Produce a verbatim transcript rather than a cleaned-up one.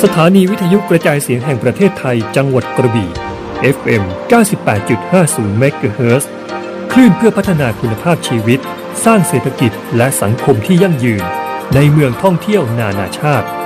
ถานีวิทยุกระจายเสียงแห่งประเทศไทยจังหวัดกระบี่ เอฟ เอ็ม เก้าสิบแปดจุดห้าศูนย์ เมกะเฮิรตซ์ คลื่นเพื่อพัฒนาคุณภาพชีวิตสร้างเศรษฐกิจและสังคมที่ยั่งยืนในเมืองท่องเที่ยวนานาชาติ